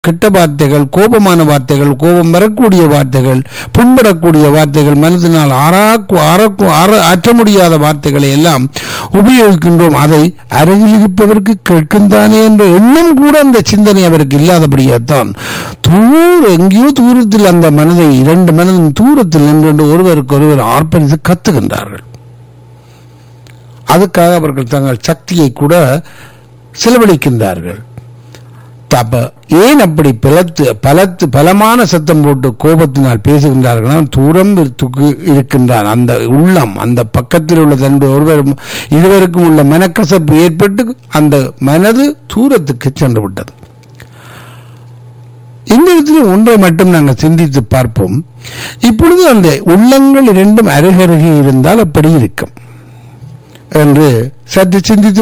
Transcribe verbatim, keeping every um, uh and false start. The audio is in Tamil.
கெட்ட வார்த்தைகள், கோபமான வார்த்தைகள், கோபம் வரக்கூடிய வார்த்தைகள், புண்படக்கூடிய வார்த்தைகள், மனதினால் ஆறாக்கு ஆறக்கு ஆற ஆற்ற முடியாத வார்த்தைகளை எல்லாம் உபயோகிக்கின்றோம். அதை அருகில் இருப்பவருக்கு கேட்கின்றானே என்ற எண்ணம் கூட அந்த சிந்தனை அவருக்கு இல்லாதபடியாத்தான் தூர எங்கேயோ தூரத்தில் அந்த மனதை இரண்டு மனதின் தூரத்தில் நின்று ஒருவருக்கு ஒருவர் ஆர்ப்பரித்து கத்துகின்றார்கள். அதுக்காக அவர்கள் தங்கள் சக்தியை கூட செலவழிக்கின்றார்கள். ஏன் அப்படி பலத்து பலத்து பலமான சத்தம் போட்டு கோபத்தினால் பேசுகின்றார்கள்? தூரம் இருக்கின்றான் அந்த உள்ளம், அந்த பக்கத்தில் உள்ள தன்பு ஒருவர் இருவருக்கும் உள்ள மனக்கசப்பு ஏற்பட்டு அந்த மனது தூரத்துக்கு சென்று விட்டது. இந்த இடத்துல ஒன்றை மட்டும் நாங்கள் சிந்தித்து பார்ப்போம். இப்பொழுது அந்த உள்ளங்கள் இரண்டும் அருகருகே இருந்தால் அப்படி இருக்கும் என்று சற்று சிந்தித்து